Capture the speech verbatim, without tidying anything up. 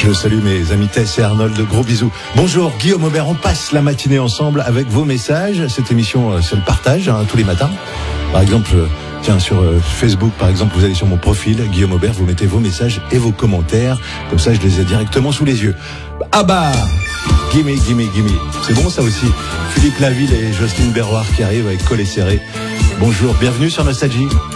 Je salue mes amis Tess et Arnold, gros bisous. Bonjour Guillaume Aubert, on passe la matinée ensemble avec vos messages. Cette émission, c'est le partage, hein, tous les matins. Par exemple, tiens, sur Facebook, par exemple, vous allez sur mon profil, Guillaume Aubert, vous mettez vos messages et vos commentaires. Comme ça, je les ai directement sous les yeux. Ah bah, gimme, gimme, gimme. C'est bon ça aussi. Philippe Laville et Jocelyne Berroir qui arrivent avec Collet Serré. Bonjour, bienvenue sur Nostalgie.